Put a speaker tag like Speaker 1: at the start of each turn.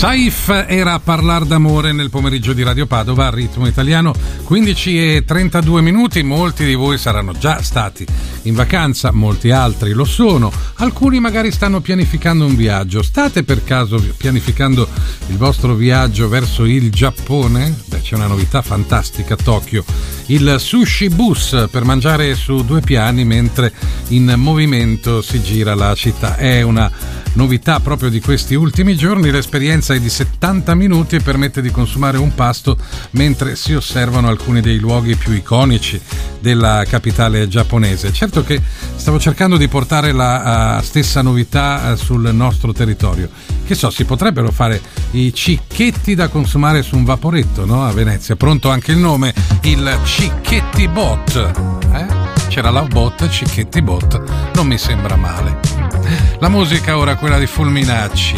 Speaker 1: Saif era a parlar d'amore nel pomeriggio di Radio Padova, a ritmo italiano, 15:32. Molti di voi saranno già stati in vacanza, molti altri lo sono, alcuni magari stanno pianificando un viaggio. State per caso pianificando il vostro viaggio verso il Giappone? Beh, c'è una novità fantastica a Tokyo, il Sushi Bus per mangiare su 2 piani mentre in movimento si gira la città. È una novità proprio di questi ultimi giorni. L'esperienza è di 70 minuti e permette di consumare un pasto mentre si osservano alcuni dei luoghi più iconici della capitale giapponese. Certo che stavo cercando di portare la stessa novità sul nostro territorio. Che so, si potrebbero fare i cicchetti da consumare su un vaporetto, no? A Venezia. Pronto anche il nome, il Cicchetti Bot. C'era la bot, Cicchetti Bot, non mi sembra male. La musica ora quella di Fulminacci.